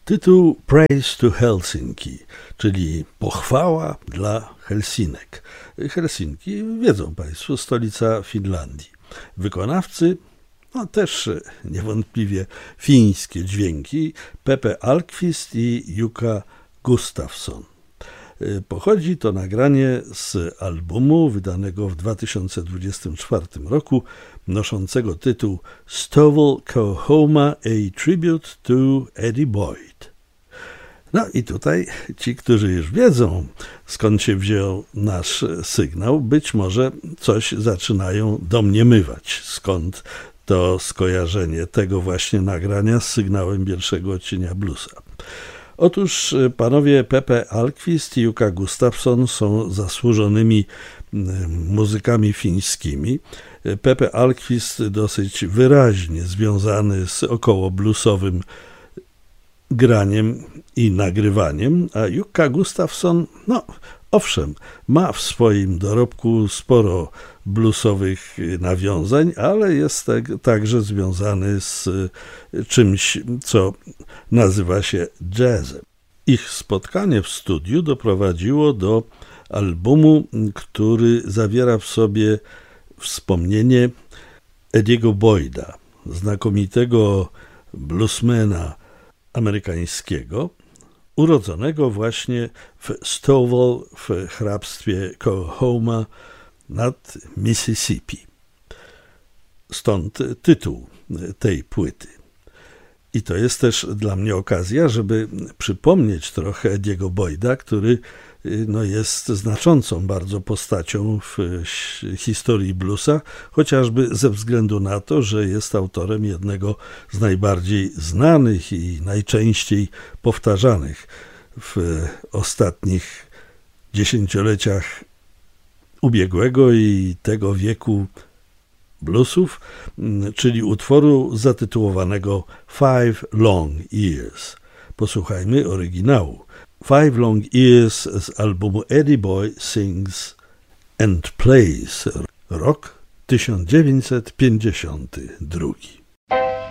Tytuł Praise to Helsinki, czyli pochwała dla Helsinek. Helsinki, wiedzą Państwo, stolica Finlandii. Wykonawcy, też niewątpliwie fińskie dźwięki, Pepe Alkvist i Jukka Gustafsson. Pochodzi to nagranie z albumu wydanego w 2024 roku, noszącego tytuł Stowell Kohoma A Tribute to Eddie Boyd. No i tutaj ci, którzy już wiedzą, skąd się wziął nasz sygnał, być może coś zaczynają domniemywać, skąd to skojarzenie tego właśnie nagrania z sygnałem pierwszego odcienia bluesa. Otóż panowie Pepe Alkvist i Jukka Gustafsson są zasłużonymi muzykami fińskimi. Pepe Alkvist dosyć wyraźnie związany z około bluesowym graniem i nagrywaniem, a Jukka Gustafsson, owszem, ma w swoim dorobku sporo bluesowych nawiązań, ale jest także związany z czymś, co nazywa się jazzem. Ich spotkanie w studiu doprowadziło do albumu, który zawiera w sobie wspomnienie Eddiego Boyda, znakomitego bluesmana amerykańskiego, urodzonego właśnie w Stowell w hrabstwie Coahoma nad Mississippi. Stąd tytuł tej płyty. I to jest też dla mnie okazja, żeby przypomnieć trochę Eddiego Boyda, który jest znaczącą bardzo postacią w historii bluesa, chociażby ze względu na to, że jest autorem jednego z najbardziej znanych i najczęściej powtarzanych w ostatnich dziesięcioleciach ubiegłego i tego wieku bluesów, czyli utworu zatytułowanego Five Long Years. Posłuchajmy oryginału. Five Long Years z albumu Eddie Boy Sings and Plays, rok 1952.